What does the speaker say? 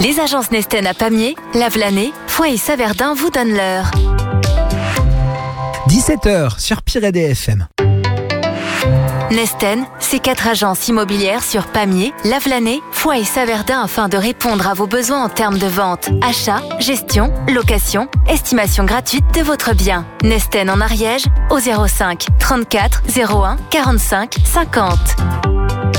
Les agences Nesten à Pamiers, Lavelanet, Foix et Saverdun vous donnent l'heure. 17h sur Pirée FM. Nesten, c'est 4 agences immobilières sur Pamiers, Lavelanet, Foix et Saverdun afin de répondre à vos besoins en termes de vente, achat, gestion, location, estimation gratuite de votre bien. Nesten en Ariège au 05 34 01 45 50.